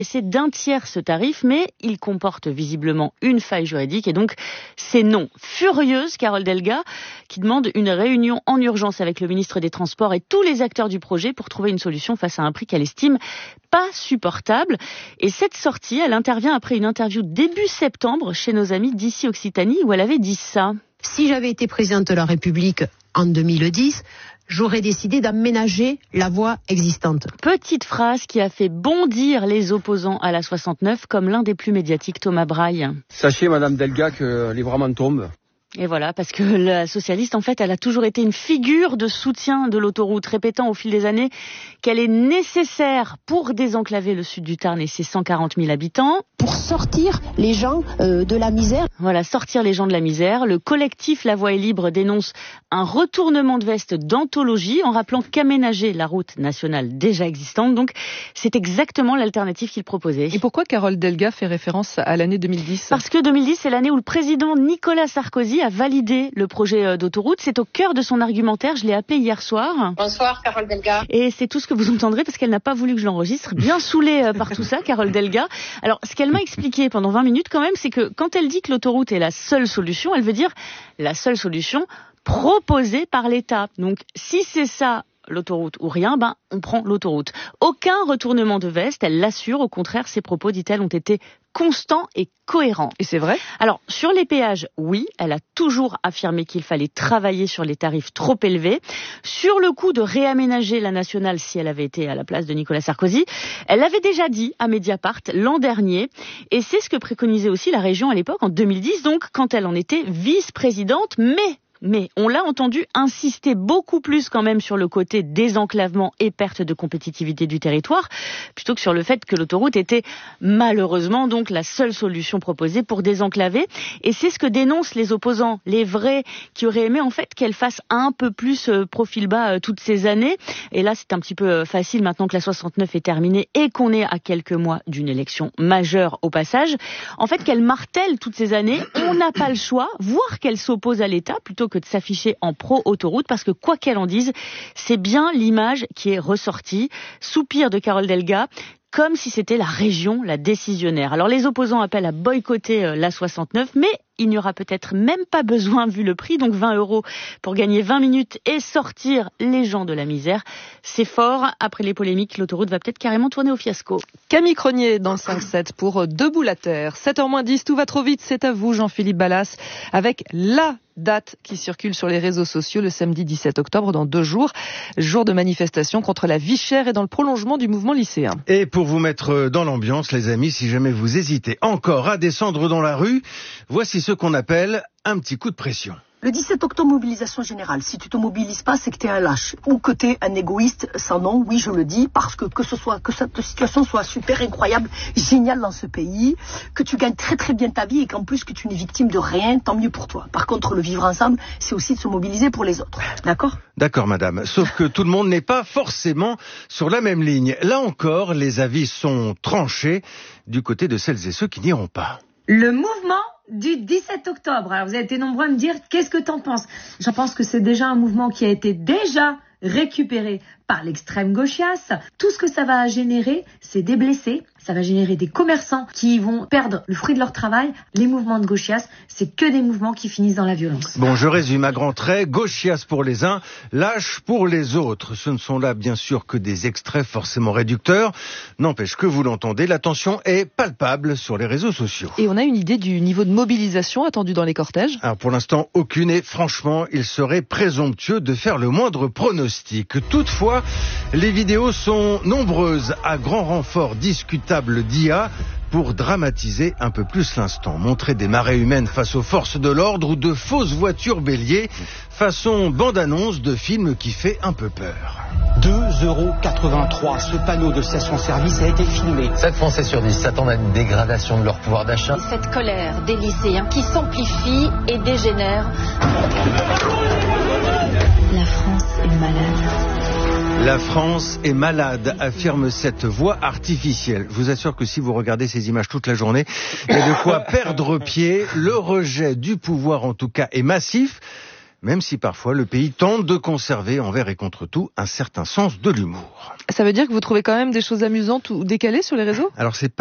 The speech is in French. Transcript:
C'est d'un tiers ce tarif, mais il comporte visiblement une faille juridique et donc c'est non. Furieuse, Carole Delga, qui demande une réunion en urgence avec le ministre des Transports et tous les acteurs du projet pour trouver une solution face à un prix qu'elle estime pas supportable. Et cette sortie, elle intervient après une interview début septembre chez nos amis d'ici Occitanie où elle avait dit ça. Si j'avais été présidente de la République en 2010, j'aurais décidé d'aménager la voie existante. Petite phrase qui a fait bondir les opposants à la 69, comme l'un des plus médiatiques, Thomas Braille. Sachez, Madame Delga, que les bras m'en tombent. Et voilà, parce que la socialiste, en fait, elle a toujours été une figure de soutien de l'autoroute, répétant au fil des années qu'elle est nécessaire pour désenclaver le sud du Tarn et ses 140 000 habitants. Pour sortir les gens de la misère. Voilà, sortir les gens de la misère. Le collectif La Voie est libre dénonce un retournement de veste d'anthologie en rappelant qu'aménager la route nationale déjà existante. Donc, c'est exactement l'alternative qu'il proposait. Et pourquoi Carole Delga fait référence à l'année 2010 ? Parce que 2010, c'est l'année où le président Nicolas Sarkozy a validé le projet d'autoroute. C'est au cœur de son argumentaire. Je l'ai appelé hier soir. Bonsoir, Carole Delga. Et c'est tout ce que vous entendrez parce qu'elle n'a pas voulu que je l'enregistre. Bien saoulée par tout ça, Carole Delga. Alors, ce qu'elle m'a expliqué pendant 20 minutes quand même, c'est que quand elle dit que l'autoroute est la seule solution, elle veut dire la seule solution proposée par l'État. Donc, si c'est ça, l'autoroute ou rien, on prend l'autoroute. Aucun retournement de veste, elle l'assure. Au contraire, ses propos, dit-elle, ont été constants et cohérents. Et c'est vrai ? Alors, sur les péages, oui, elle a toujours affirmé qu'il fallait travailler sur les tarifs trop élevés. Sur le coup de réaménager la nationale, si elle avait été à la place de Nicolas Sarkozy, elle l'avait déjà dit à Mediapart l'an dernier. Et c'est ce que préconisait aussi la région à l'époque, en 2010, donc, quand elle en était vice-présidente, mais on l'a entendu insister beaucoup plus quand même sur le côté désenclavement et perte de compétitivité du territoire, plutôt que sur le fait que l'autoroute était malheureusement donc la seule solution proposée pour désenclaver. Et c'est ce que dénoncent les opposants, les vrais, qui auraient aimé en fait qu'elle fasse un peu plus profil bas toutes ces années. Et là, c'est un petit peu facile maintenant que la 69 est terminée et qu'on est à quelques mois d'une élection majeure au passage. En fait, qu'elle martèle toutes ces années, on n'a pas le choix, voire qu'elle s'oppose à l'État plutôt que de s'afficher en pro-autoroute, parce que quoi qu'elle en dise, c'est bien l'image qui est ressortie. Soupir de Carole Delga, comme si c'était la région la décisionnaire. Alors les opposants appellent à boycotter la 69, mais il n'y aura peut-être même pas besoin vu le prix, donc 20 € pour gagner 20 minutes et sortir les gens de la misère. C'est fort. Après les polémiques, l'autoroute va peut-être carrément tourner au fiasco. Camille Cronier dans le 5-7 pour Debout la Terre. 7h-10, tout va trop vite, c'est à vous Jean-Philippe Ballas, avec la date qui circule sur les réseaux sociaux le samedi 17 octobre, dans 2 jours. Jour de manifestation contre la vie chère et dans le prolongement du mouvement lycéen. Et pour vous mettre dans l'ambiance, les amis, si jamais vous hésitez encore à descendre dans la rue, voici ce qu'on appelle un petit coup de pression. Le 17 octobre, mobilisation générale. Si tu te mobilises pas, c'est que t'es un lâche. Ou que t'es un égoïste sans nom. Oui, je le dis, parce que cette situation soit super incroyable, géniale dans ce pays, que tu gagnes très très bien ta vie et qu'en plus que tu n'es victime de rien, tant mieux pour toi. Par contre, le vivre ensemble, c'est aussi de se mobiliser pour les autres. D'accord ? D'accord, madame. Sauf que tout le monde n'est pas forcément sur la même ligne. Là encore, les avis sont tranchés du côté de celles et ceux qui n'iront pas. Le mouvement du 17 octobre. Alors vous avez été nombreux à me dire, qu'est-ce que t'en penses ? J'en pense que c'est déjà un mouvement qui a été déjà récupéré par l'extrême gauchiasse. Tout ce que ça va générer, c'est des blessés. Ça va générer des commerçants qui vont perdre le fruit de leur travail. Les mouvements de gauchiasse, c'est que des mouvements qui finissent dans la violence. Bon, je résume à grands traits. Gauchiasse pour les uns, lâche pour les autres. Ce ne sont là, bien sûr, que des extraits forcément réducteurs. N'empêche que vous l'entendez, la tension est palpable sur les réseaux sociaux. Et on a une idée du niveau de mobilisation attendu dans les cortèges ? Alors pour l'instant, aucune. Et franchement, il serait présomptueux de faire le moindre pronostic. Toutefois, les vidéos sont nombreuses à grand renfort discutable d'IA pour dramatiser un peu plus l'instant. Montrer des marées humaines face aux forces de l'ordre ou de fausses voitures béliers façon bande-annonce de film qui fait un peu peur. 2,83 €. Ce panneau de station-service a été filmé. 7 Français sur 10 s'attendent à une dégradation de leur pouvoir d'achat. Cette colère des lycéens qui s'amplifie et dégénère. La France est malade. La France est malade, affirme cette voix artificielle. Je vous assure que si vous regardez ces images toute la journée, il y a de quoi perdre pied. Le rejet du pouvoir, en tout cas, est massif. même si parfois le pays tente de conserver envers et contre tout un certain sens de l'humour. Ça veut dire que vous trouvez quand même des choses amusantes ou décalées sur les réseaux ? Alors c'est